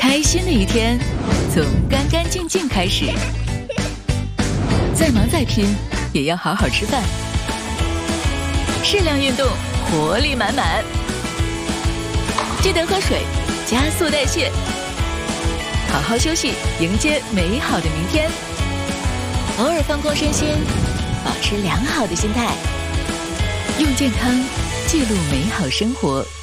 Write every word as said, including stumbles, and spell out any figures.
开心的一天从干干净净开始，再忙再拼也要好好吃饭，适量运动，活力满满。记得喝水，加速代谢，好好休息，迎接美好的明天。偶尔放空身心，保持良好的心态，用健康记录美好生活。